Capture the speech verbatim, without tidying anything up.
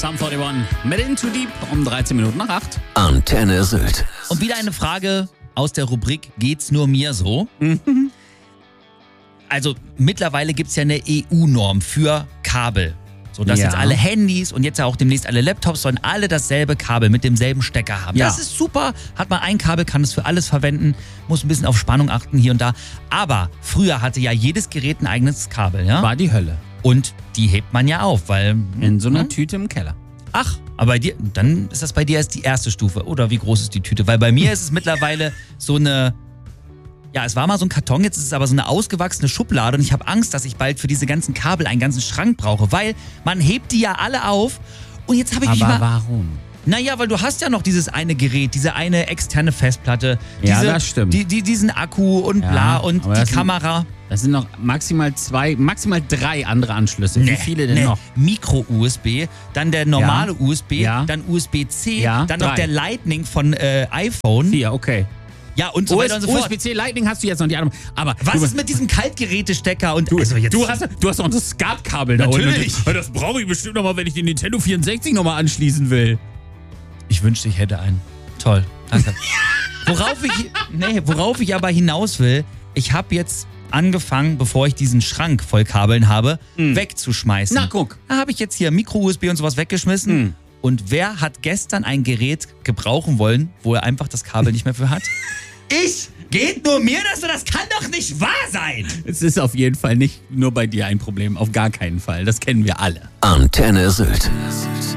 Sum einundvierzig mit Into Deep um dreizehn Minuten nach acht. Antenne Sylt. Und wieder eine Frage aus der Rubrik Geht's nur mir so? Mhm. Also mittlerweile gibt es ja eine E U-Norm für Kabel. So dass Ja. jetzt alle Handys und jetzt ja auch demnächst alle Laptops sollen alle dasselbe Kabel mit demselben Stecker haben. Ja. Das ist super. Hat man ein Kabel, kann es für alles verwenden, muss ein bisschen auf Spannung achten hier und da. Aber früher hatte ja jedes Gerät ein eigenes Kabel, ja? War die Hölle. Und die hebt man ja auf, weil... In so einer Hm? Tüte im Keller. Ach, aber bei dir, dann ist das bei dir erst die erste Stufe. Oder wie groß ist die Tüte? Weil bei mir ist es mittlerweile so eine... Ja, es war mal so ein Karton, jetzt ist es aber so eine ausgewachsene Schublade und ich habe Angst, dass ich bald für diese ganzen Kabel einen ganzen Schrank brauche, weil man hebt die ja alle auf und jetzt habe ich mich Aber mal... warum? Naja, weil du hast ja noch dieses eine Gerät, diese eine externe Festplatte, Ja, diese, das stimmt. Die, die, diesen Akku und Ja, bla und aber die das sind- Kamera. Das sind noch maximal zwei, maximal drei andere Anschlüsse. Wie Nee, viele denn nee. noch? Micro-U S B, dann der normale Ja. U S B, Ja. dann U S B C, Ja, dann noch drei. der Lightning von äh, iPhone. Vier, okay. Ja, und so weiter und so U S fort. B-C Lightning hast du jetzt noch die anderen. Aber Was du, ist mit diesem Kaltgerätestecker und du, also jetzt du hast du hast doch das SCART-Kabel da Natürlich. unten. Das brauche ich bestimmt noch mal, wenn ich den Nintendo vierundsechzig noch mal anschließen will. Ich wünschte, ich hätte einen. Toll, danke. worauf ich nee, worauf ich aber hinaus will, ich habe jetzt angefangen, bevor ich diesen Schrank voll Kabeln habe, wegzuschmeißen. Na, guck. Da habe ich jetzt hier Micro-U S B und sowas weggeschmissen. Hm. Und wer hat gestern ein Gerät gebrauchen wollen, wo er einfach das Kabel nicht mehr für hat? Ich! Geht nur mir das so? Das kann doch nicht wahr sein! Es ist auf jeden Fall nicht nur bei dir ein Problem. Auf gar keinen Fall. Das kennen wir alle. Antenne Sylt.